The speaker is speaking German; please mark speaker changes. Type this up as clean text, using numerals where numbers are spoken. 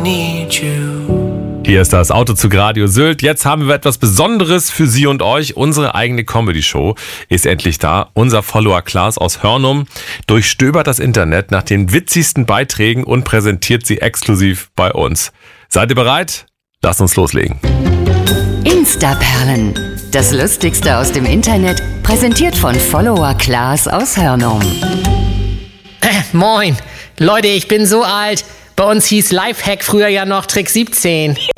Speaker 1: need you.
Speaker 2: Hier ist das Autozug Radio Sylt. Jetzt haben wir etwas Besonderes für Sie und euch. Unsere eigene Comedy-Show ist endlich da. Unser Follower Klaas aus Hörnum durchstöbert das Internet nach den witzigsten Beiträgen und präsentiert sie exklusiv bei uns. Seid ihr bereit? Lasst uns loslegen.
Speaker 3: Instaperlen. Das Lustigste aus dem Internet, präsentiert von Follower Klaas aus Hörnum.
Speaker 4: Moin. Leute, ich bin so alt. Bei uns hieß Lifehack früher ja noch Trick 17.